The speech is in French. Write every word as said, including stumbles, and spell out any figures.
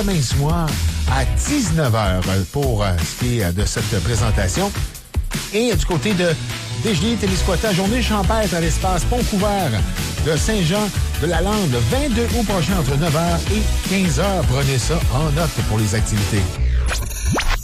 demain soir à dix-neuf heures pour ce qui est de cette présentation. Et du côté de Desjardins-Témiscouata, journée champêtre à l'espace Pont-Couvert de Saint-Jean-de-la-Lande, vingt-deux août prochain entre neuf heures et quinze heures. Prenez ça en note pour les activités.